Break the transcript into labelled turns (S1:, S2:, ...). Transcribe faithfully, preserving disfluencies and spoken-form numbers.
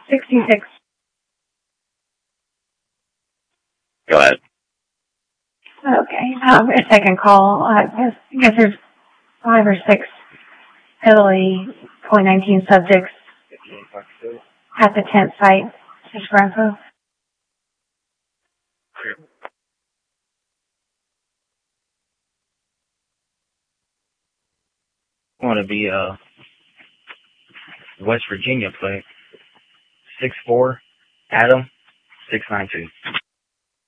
S1: sixty-six.
S2: Go ahead.
S1: Okay, um, a second call. I guess, I guess there's five or six Italy twenty nineteen subjects at the tent site. Just for info.
S3: Want to be uh West Virginia plate. six four Adam six nine two.